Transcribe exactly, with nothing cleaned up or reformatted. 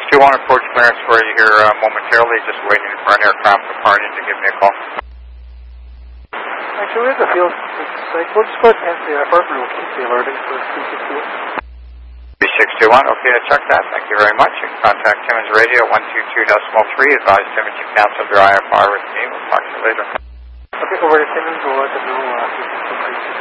two one approach clearance for you here uh, momentarily, just waiting for an aircraft departing to give me a call. Actually, we have the field site. We'll just go ahead and answer the effort, and we'll keep the alerting for three six two one. three six two one, okay, I checked that. Thank you very much. You can contact Timmins Radio one two two decimal three. Advise Timmins you cancel their I F R with me. We'll talk to you later. Okay, over to Timmins. We'll let them know uh,